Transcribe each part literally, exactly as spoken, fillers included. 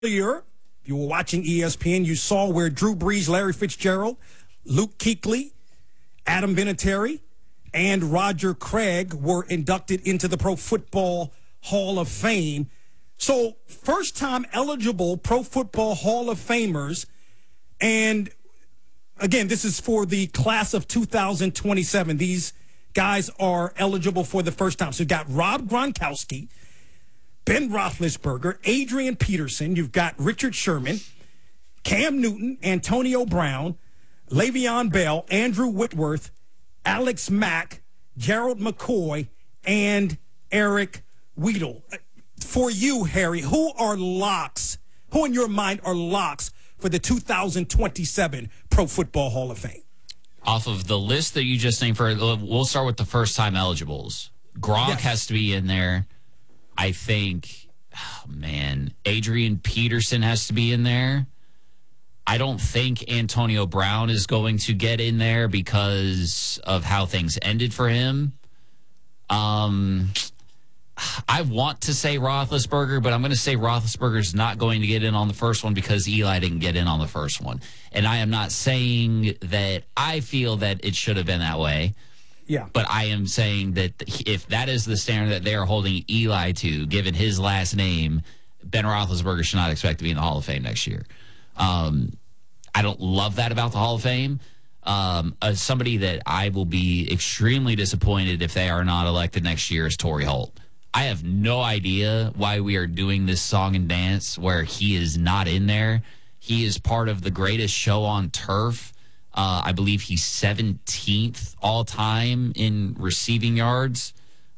Earlier, if you were watching E S P N, you saw where Drew Brees, Larry Fitzgerald, Luke Kuechly, Adam Vinatieri, and Roger Craig were inducted into the Pro Football Hall of Fame. So, first-time eligible Pro Football Hall of Famers. And, again, this is for the class of two thousand twenty-seven. These guys are eligible for the first time. So, you've got Rob Gronkowski, Ben Roethlisberger, Adrian Peterson. You've got Richard Sherman, Cam Newton, Antonio Brown, Le'Veon Bell, Andrew Whitworth, Alex Mack, Gerald McCoy, and Eric Weedle. For you, Harry, who are locks? Who in your mind are locks for the two thousand twenty-seven Pro Football Hall of Fame? Off of the list that you just named, for we'll start with the first-time eligibles. Gronk yes. has to be in there. I think, oh man, Adrian Peterson has to be in there. I don't think Antonio Brown is going to get in there because of how things ended for him. Um, I want to say Roethlisberger, but I'm going to say Roethlisberger's not going to get in on the first one because Eli didn't get in on the first one. And I am not saying that I feel that it should have been that way. Yeah. But I am saying that if that is the standard that they are holding Eli to, given his last name, Ben Roethlisberger should not expect to be in the Hall of Fame next year. Um, I don't love that about the Hall of Fame. Um, uh, somebody that I will be extremely disappointed if they are not elected next year is Torrey Holt. I have no idea why we are doing this song and dance where he is not in there. He is part of the greatest show on turf. Uh, I believe he's seventeenth all-time in receiving yards.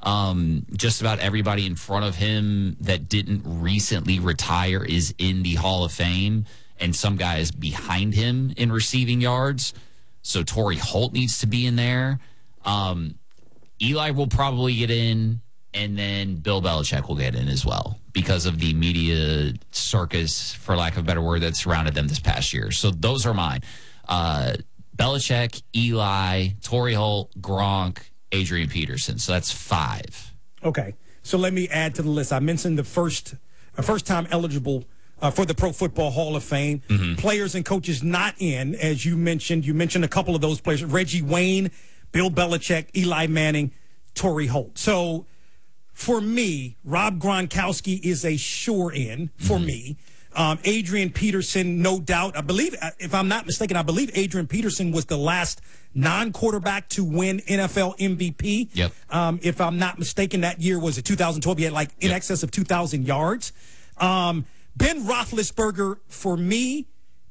Um, just about everybody in front of him that didn't recently retire is in the Hall of Fame, and some guys behind him in receiving yards. So Torrey Holt needs to be in there. Um, Eli will probably get in, and then Bill Belichick will get in as well because of the media circus, for lack of a better word, that surrounded them this past year. So those are mine. Uh, Belichick, Eli, Torrey Holt, Gronk, Adrian Peterson. So that's five. Okay. So let me add to the list. I mentioned the first uh, first time eligible uh, for the Pro Football Hall of Fame. Mm-hmm. Players and coaches not in, as you mentioned. You mentioned a couple of those players. Reggie Wayne, Bill Belichick, Eli Manning, Torrey Holt. So for me, Rob Gronkowski is a sure in for mm-hmm. me. Um, Adrian Peterson, no doubt. I believe, if I'm not mistaken, I believe Adrian Peterson was the last non-quarterback to win N F L M V P. Yep. Um, if I'm not mistaken, that year was it two thousand twelve. He had like in yep. excess of two thousand yards. Um, Ben Roethlisberger, for me,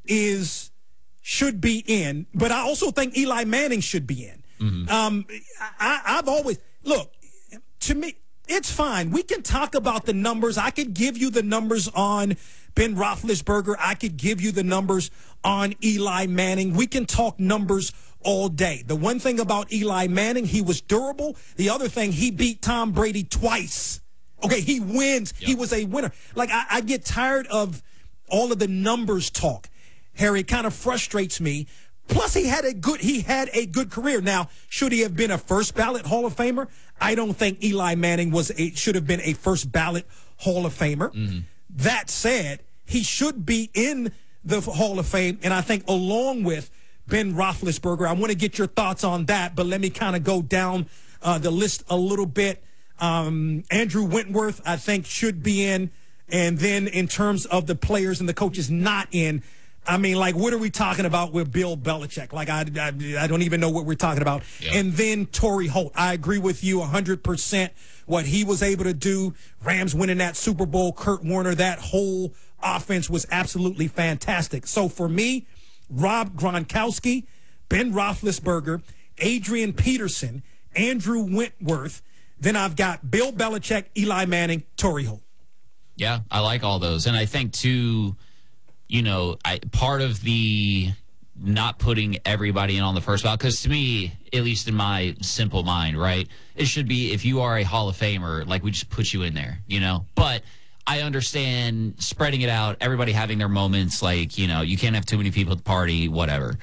is should be in, but I also think Eli Manning should be in. Mm-hmm. Um, I, I've always, look, to me, it's fine. We can talk about the numbers. I could give you the numbers on Ben Roethlisberger. I could give you the numbers on Eli Manning. We can talk numbers all day. The one thing about Eli Manning, he was durable. The other thing, he beat Tom Brady twice. Okay, he wins. Yep. He was a winner. Like, I, I get tired of all of the numbers talk. Harry, it kind of frustrates me. Plus, he had a good he had a good career. Now, should he have been a first ballot Hall of Famer? I don't think Eli Manning was a, should have been a first ballot Hall of Famer. Mm-hmm. That said, he should be in the Hall of Fame, and I think along with Ben Roethlisberger. I want to get your thoughts on that, but let me kind of go down uh, the list a little bit. Um, Andrew Whitworth, I think, should be in. And then in terms of the players and the coaches not in, I mean, like, what are we talking about with Bill Belichick? Like, I, I, I don't even know what we're talking about. Yep. And then Torrey Holt. I agree with you one hundred percent. What he was able to do, Rams winning that Super Bowl, Kurt Warner, that whole offense was absolutely fantastic. So for me, Rob Gronkowski, Ben Roethlisberger, Adrian Peterson, Andrew Whitworth. Then I've got Bill Belichick, Eli Manning, Torrey Holt. Yeah, I like all those. And I think, too, you know, I, part of the not putting everybody in on the first ballot, because to me, at least in my simple mind, right, it should be if you are a Hall of Famer, like, we just put you in there, you know. But I understand spreading it out, everybody having their moments, like, you know, you can't have too many people at the party, whatever.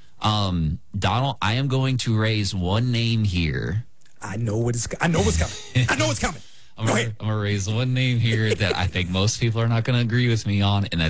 Um, Donald, I am going to raise one name here. I know what is. I know what's coming. I know what's coming. I'm gonna, I'm gonna raise one name here that I think most people are not going to agree with me on, and that's